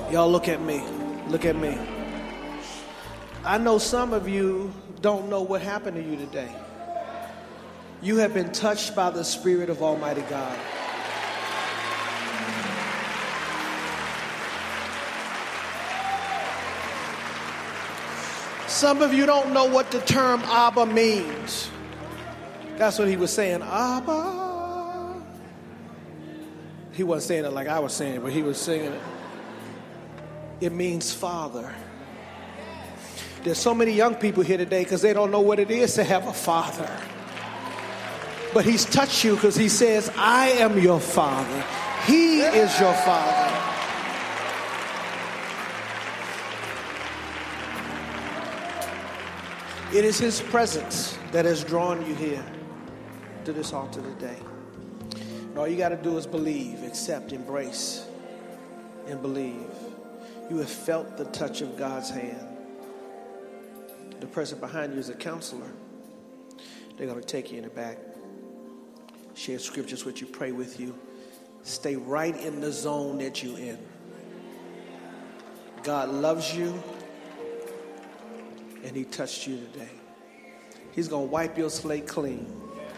Y'all look at me. Look at me. I know some of you don't know what happened to you today. You have been touched by the Spirit of Almighty God. Some of you don't know what the term Abba means. That's what he was saying, Abba. He wasn't saying it like I was saying it, but he was singing it. It means Father. There's so many young people here today because they don't know what it is to have a father. But he's touched you because he says, I am your father. He is your father. It is his presence that has drawn you here to this altar today. And all you got to do is believe, accept, embrace, and believe. You have felt the touch of God's hand. The person behind you is a counselor. They're going to take you in the back, share scriptures with you, pray with you. Stay right in the zone that you're in. God loves you, and he touched you today. He's going to wipe your slate clean.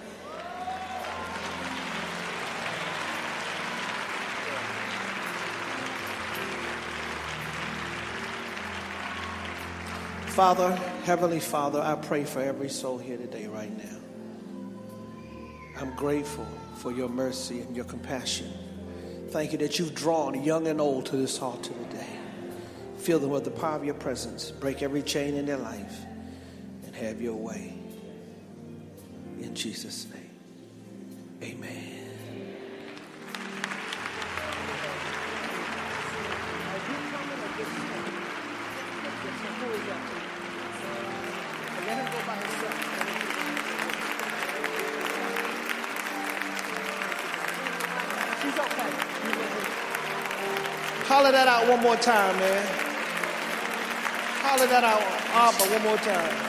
Father, Heavenly Father, I pray for every soul here today right now. I'm grateful for your mercy and your compassion. Thank you that you've drawn young and old to this altar today. Fill them with the power of your presence. Break every chain in their life and have your way. In Jesus' name, amen. Holler that out one more time, man. Holler that out, Abba, one more time.